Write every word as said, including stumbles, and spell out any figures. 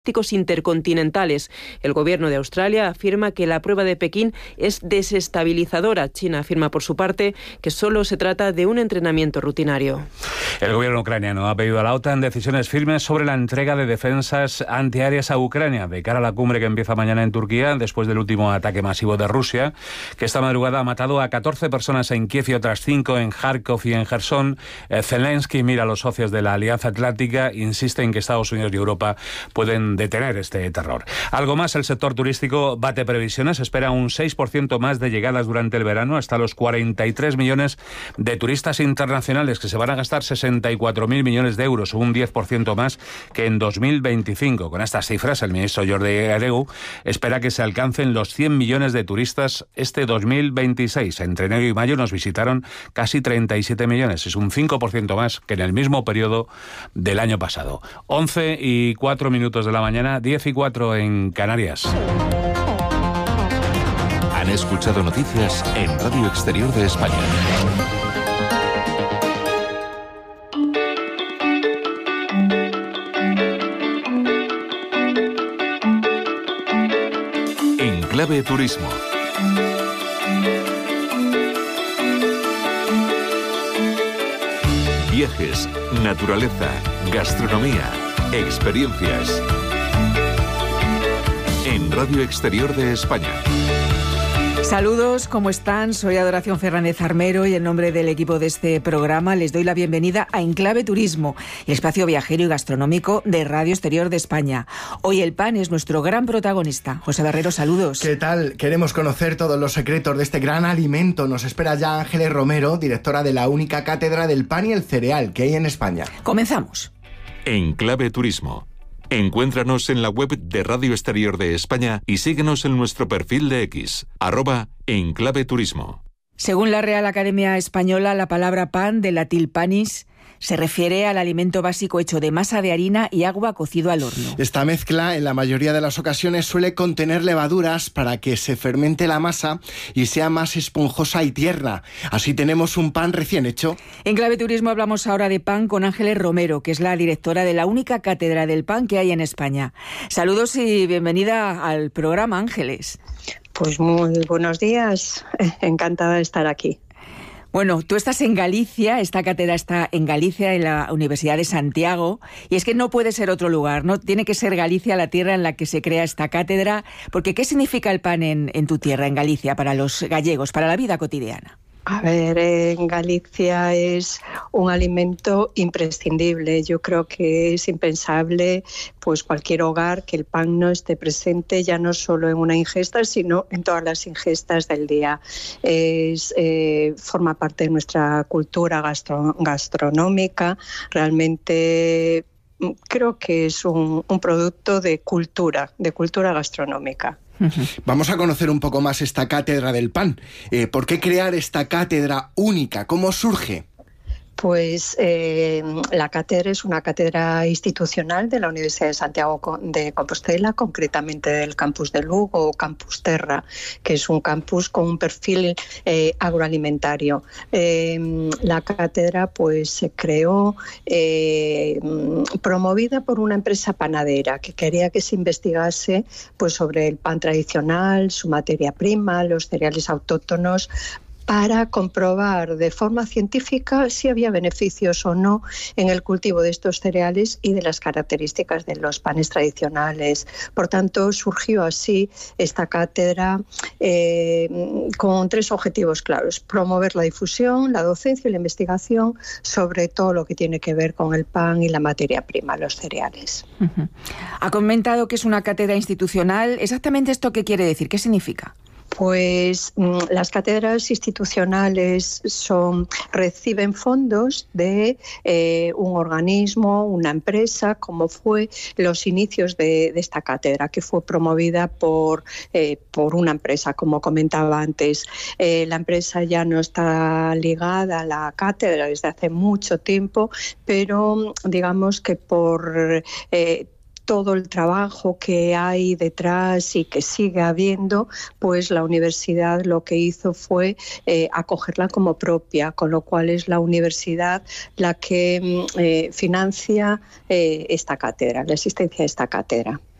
intercontinentales. El gobierno de Australia afirma que la prueba de Pekín es desestabilizadora. China afirma por su parte que solo se trata de un entrenamiento rutinario. El gobierno ucraniano ha pedido a la OTAN decisiones firmes sobre la entrega de defensas antiaéreas a Ucrania de cara a la cumbre que empieza mañana en Turquía después del último ataque masivo de Rusia, que esta madrugada ha matado a catorce personas en Kiev y otras cinco en Kharkov y en Jersón. Eh, Zelensky mira a los socios de la Alianza Atlántica, insiste en que Estados Unidos y Europa pueden detener este terror. Algo más, el sector turístico bate previsiones, espera un seis por ciento más de llegadas durante el verano, hasta los cuarenta y tres millones de turistas internacionales que se van a gastar sesenta y cuatro mil millones de euros, un diez por ciento más que en dos mil veinticinco. Con estas cifras, el ministro Jordi Hereu espera que se alcancen los cien millones de turistas este dos mil veintiséis. Entre enero y mayo nos visitaron casi treinta y siete millones, es un cinco por ciento más que en el mismo periodo del año pasado. once y cuatro minutos de la mañana, diez y cuatro en Canarias. Han escuchado noticias en Radio Exterior de España. En Clave Turismo. Viajes, naturaleza, gastronomía, experiencias. En Radio Exterior de España. Saludos, ¿cómo están? Soy Adoración Fernández Armero y en nombre del equipo de este programa les doy la bienvenida a Enclave Turismo, el espacio viajero y gastronómico de Radio Exterior de España. Hoy el pan es nuestro gran protagonista. José Barrero, saludos. ¿Qué tal? Queremos conocer todos los secretos de este gran alimento. Nos espera ya Ángeles Romero, directora de la única cátedra del pan y el cereal que hay en España. Comenzamos. Enclave Turismo. Encuéntranos en la web de Radio Exterior de España y síguenos en nuestro perfil de X, arroba Enclave Turismo. Según la Real Academia Española, la palabra pan, de latín panis, se refiere al alimento básico hecho de masa de harina y agua cocido al horno. Esta mezcla, en la mayoría de las ocasiones, suele contener levaduras para que se fermente la masa y sea más esponjosa y tierna. Así tenemos un pan recién hecho. En Clave Turismo hablamos ahora de pan con Ángeles Romero, que es la directora de la única cátedra del pan que hay en España. Saludos y bienvenida al programa, Ángeles. Pues muy buenos días, encantada de estar aquí. Bueno, tú estás en Galicia, esta cátedra está en Galicia, en la Universidad de Santiago, y es que no puede ser otro lugar, ¿no? Tiene que ser Galicia la tierra en la que se crea esta cátedra, porque ¿qué significa el pan en, en tu tierra, en Galicia, para los gallegos, para la vida cotidiana? A ver, en Galicia es un alimento imprescindible. Yo creo que es impensable, pues cualquier hogar, que el pan no esté presente, ya no solo en una ingesta, sino en todas las ingestas del día. Es, eh, forma parte de nuestra cultura gastro- gastronómica. Realmente creo que es un, un producto de cultura, de cultura gastronómica. Vamos a conocer un poco más esta cátedra del pan. Eh, ¿Por qué crear esta cátedra única? ¿Cómo surge? Pues eh, la cátedra es una cátedra institucional de la Universidad de Santiago de Compostela, concretamente del campus de Lugo o Campus Terra, que es un campus con un perfil eh, agroalimentario. Eh, la cátedra pues se creó eh, promovida por una empresa panadera que quería que se investigase pues sobre el pan tradicional, su materia prima, los cereales autóctonos, para comprobar de forma científica si había beneficios o no en el cultivo de estos cereales y de las características de los panes tradicionales. Por tanto, surgió así esta cátedra eh, con tres objetivos claros: promover la difusión, la docencia y la investigación sobre todo lo que tiene que ver con el pan y la materia prima, los cereales. Uh-huh. Ha comentado que es una cátedra institucional. ¿Exactamente esto qué quiere decir? ¿Qué significa? Pues las cátedras institucionales son, reciben fondos de eh, un organismo, una empresa, como fue los inicios de, de esta cátedra, que fue promovida por, eh, por una empresa, como comentaba antes. Eh, la empresa ya no está ligada a la cátedra desde hace mucho tiempo, pero digamos que por... Eh, todo el trabajo que hay detrás y que sigue habiendo, pues la universidad lo que hizo fue eh, acogerla como propia, con lo cual es la universidad la que eh, financia eh, esta cátedra, la existencia de esta cátedra.